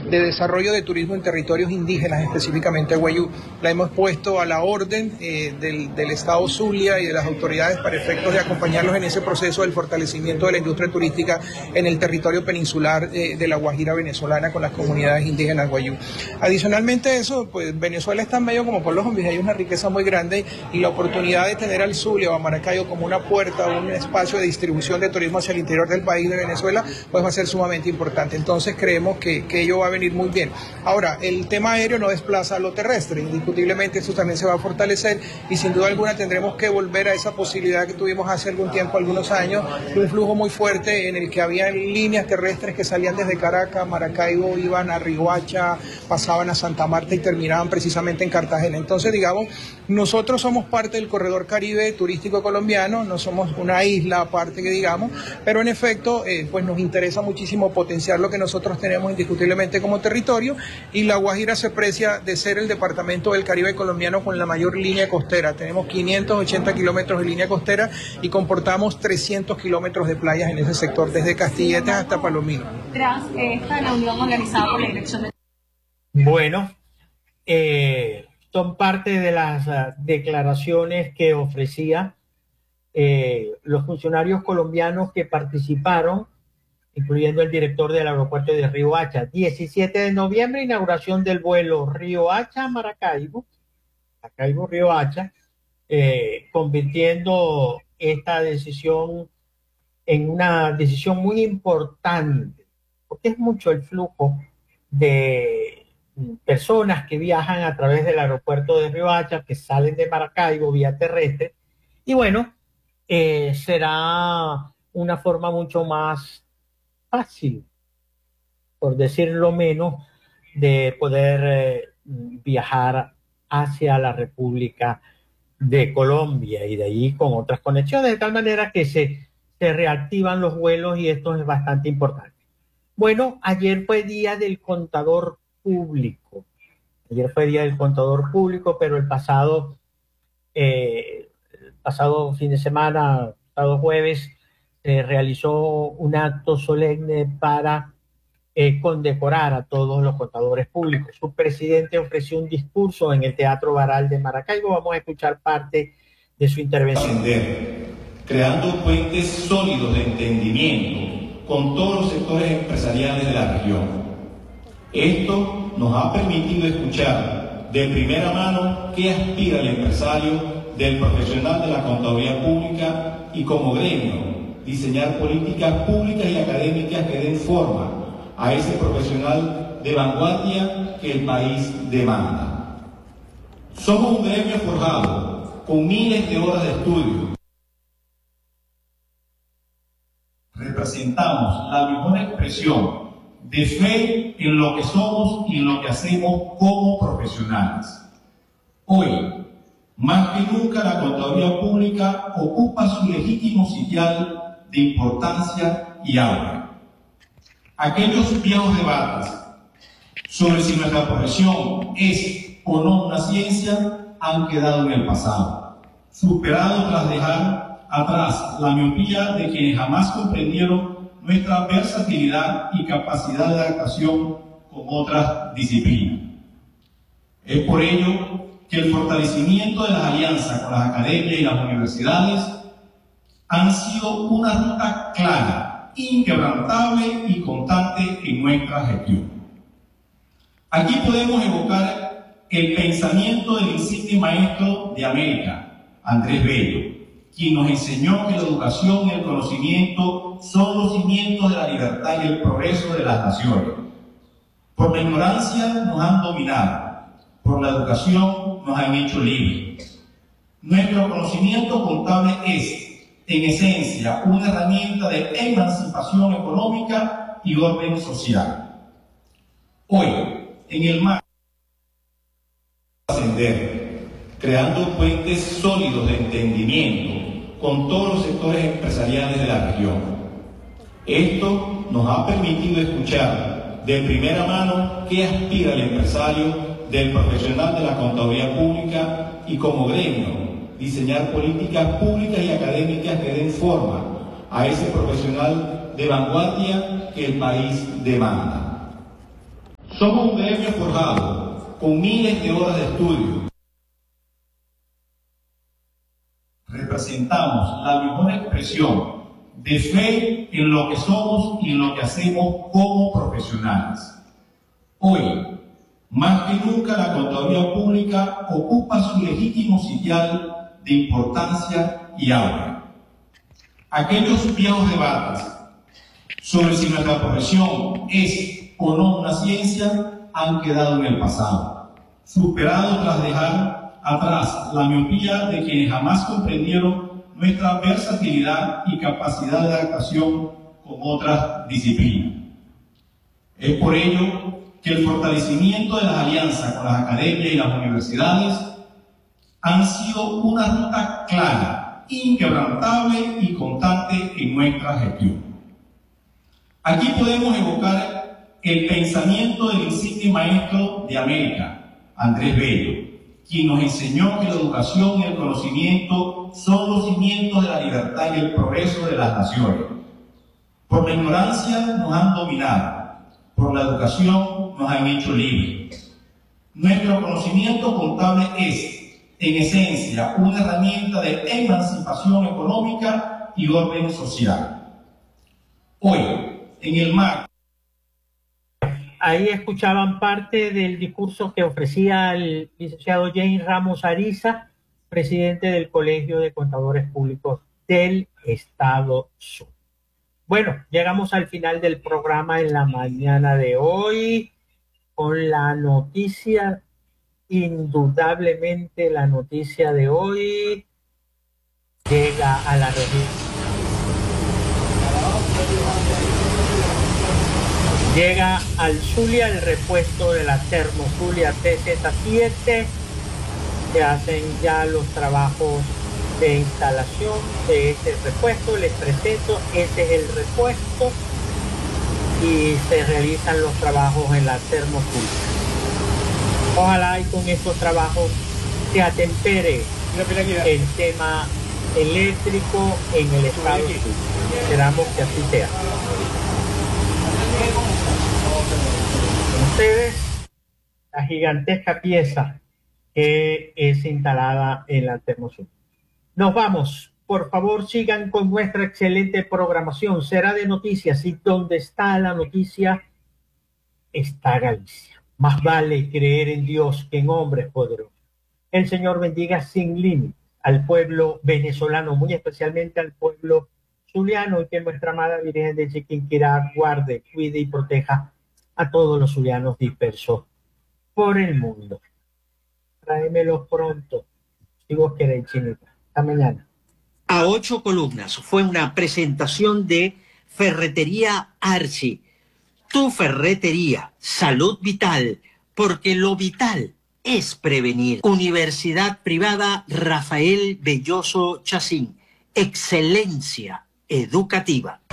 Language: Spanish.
de desarrollo de turismo en territorios indígenas, específicamente Wayuu. La hemos puesto a la orden del Estado Zulia y de las autoridades para efectos de acompañarlos en ese proceso del fortalecimiento de la industria turística en el territorio peninsular de la Guajira venezolana con las comunidades indígenas Wayuu. Adicionalmente a eso, pues Venezuela está en medio como pueblo zombies, hay una riqueza muy grande y la oportunidad de tener al Zulia o a Maracaibo como una puerta, un espacio de distribución de turismo hacia el interior del país de Venezuela, pues va a ser sumamente importante. Entonces creemos que ello va a venir muy bien. Ahora, el tema aéreo no desplaza a lo terrestre, indiscutiblemente eso también se va a fortalecer y sin duda alguna tendremos que volver a esa posibilidad que tuvimos hace algún tiempo, algunos años, de un flujo muy fuerte en el que había líneas terrestres que salían desde Caracas, Maracaibo, iban a Riohacha, pasaban a Santa Marta y terminaban precisamente en Cartagena. Entonces, digamos, nosotros somos parte del corredor Caribe turístico colombiano, no somos una isla aparte que digamos, pero en efecto, pues nos interesa muchísimo potenciar lo que nosotros tenemos indiscutiblemente como territorio y La Guajira se precia de ser el departamento del Caribe colombiano con la mayor línea costera. Tenemos 580 kilómetros de línea costera y comportamos 300 kilómetros de playas en ese sector, desde Castilletes hasta Palomino. Tras esta reunión organizada por la Dirección de... Bueno, son parte de las declaraciones que ofrecía los funcionarios colombianos que participaron, incluyendo el director del aeropuerto de Riohacha. 17 de noviembre, inauguración del vuelo Riohacha-Maracaibo, Maracaibo-Riohacha, convirtiendo esta decisión en una decisión muy importante, porque es mucho el flujo de personas que viajan a través del aeropuerto de Riohacha, que salen de Maracaibo vía terrestre, y bueno, será una forma mucho más fácil, por decirlo menos, de poder viajar hacia la República de Colombia y de allí con otras conexiones, de tal manera que se reactivan los vuelos y esto es bastante importante. Bueno, ayer fue día del contador público. Ayer fue día del contador público, pero el pasado fin de semana, pasado jueves, se realizó un acto solemne para condecorar a todos los contadores públicos. Su presidente ofreció un discurso en el Teatro Baral de Maracaibo. Vamos a escuchar parte de su intervención. Creando puentes sólidos de entendimiento con todos los sectores empresariales de la región. Esto nos ha permitido escuchar de primera mano qué aspira el empresario del profesional de la contaduría pública y como gremio diseñar políticas públicas y académicas que den forma a ese profesional de vanguardia que el país demanda. Somos un gremio forjado con miles de horas de estudio. Representamos la mejor expresión de fe en lo que somos y en lo que hacemos como profesionales. Hoy, más que nunca, la contaduría pública ocupa su legítimo sitial de importancia y auge. Aquellos viejos debates sobre si nuestra profesión es o no una ciencia han quedado en el pasado, superados tras dejar atrás la miopía de quienes jamás comprendieron nuestra versatilidad y capacidad de adaptación con otras disciplinas. Es por ello que el fortalecimiento de las alianzas con las academias y las universidades han sido una ruta clara, inquebrantable y constante en nuestra gestión. Aquí podemos evocar el pensamiento del insigne maestro de América, Andrés Bello, quien nos enseñó que la educación y el conocimiento son los cimientos de la libertad y el progreso de las naciones. Por la ignorancia nos han dominado, por la educación nos han hecho libres. Nuestro conocimiento contable es, en esencia, una herramienta de emancipación económica y orden social. Hoy, en el mar, ascender, creando puentes sólidos de entendimiento con todos los sectores empresariales de la región. Esto nos ha permitido escuchar de primera mano qué aspira el empresario del profesional de la contaduría pública y como gremio diseñar políticas públicas y académicas que den forma a ese profesional de vanguardia que el país demanda. Somos un gremio forjado con miles de horas de estudio. Representamos la mejor expresión de fe en lo que somos y en lo que hacemos como profesionales. Hoy, más que nunca, la Contaduría Pública ocupa su legítimo sitial de importancia y auge. Aquellos viejos debates sobre si nuestra profesión es o no una ciencia han quedado en el pasado, superados tras dejar atrás la miopía de quienes jamás comprendieron nuestra versatilidad y capacidad de adaptación con otras disciplinas. Es por ello que el fortalecimiento de las alianzas con las academias y las universidades han sido una ruta clara, inquebrantable y constante en nuestra gestión. Aquí podemos evocar el pensamiento del insigne maestro de América, Andrés Bello, quien nos enseñó que la educación y el conocimiento son los cimientos de la libertad y el progreso de las naciones. Por la ignorancia nos han dominado, por la educación nos han hecho libres. Nuestro conocimiento contable es, en esencia, una herramienta de emancipación económica y orden social. Hoy, en el marco. Ahí escuchaban parte del discurso que ofrecía el licenciado James Ramos Ariza, presidente del Colegio de Contadores Públicos del Estado Zulia. Bueno, llegamos al final del programa en la mañana de hoy con la noticia, indudablemente la noticia de hoy llega a la región. Llega al Zulia el repuesto de la Termozulia TZ7. Se hacen ya los trabajos de instalación de este repuesto. Les presento, este es el repuesto y se realizan los trabajos en la Termozulia. Ojalá y con estos trabajos se atempere el tema eléctrico en el estado Zulia. Esperamos que así sea. Con ustedes, la gigantesca pieza que es instalada en la Termozulia. Nos vamos. Por favor, sigan con nuestra excelente programación. Será de noticias y donde está la noticia está Galicia. Más vale creer en Dios que en hombres poderosos. El Señor bendiga sin límites al pueblo venezolano, muy especialmente al pueblo zuliano, y que nuestra amada Virgen de Chiquinquirá guarde, cuide y proteja a todos los zulianos dispersos por el mundo. Tráemelos pronto, si vos queréis, chinita. Hasta mañana. A 8 columnas fue una presentación de Ferretería Arci. Tu ferretería, salud vital, porque lo vital es prevenir. Universidad Privada Rafael Belloso Chacín. Excelencia educativa.